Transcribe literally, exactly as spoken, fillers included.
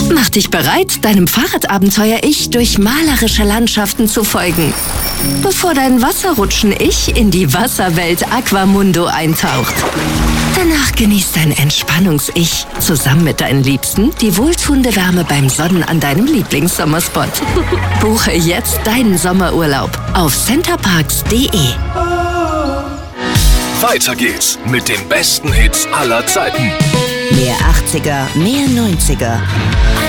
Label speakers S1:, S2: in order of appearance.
S1: Mach dich bereit, deinem Fahrradabenteuer-Ich durch malerische Landschaften zu folgen, bevor dein Wasserrutschen-Ich in die Wasserwelt Aquamundo eintaucht. Danach genießt dein Entspannungs-Ich zusammen mit deinen Liebsten die wohltuende Wärme beim Sonnen an deinem Lieblingssommerspot. Buche jetzt deinen Sommerurlaub auf centerparks punkt de.
S2: Weiter geht's mit den besten Hits aller Zeiten.
S3: Mehr achtziger, mehr neunziger.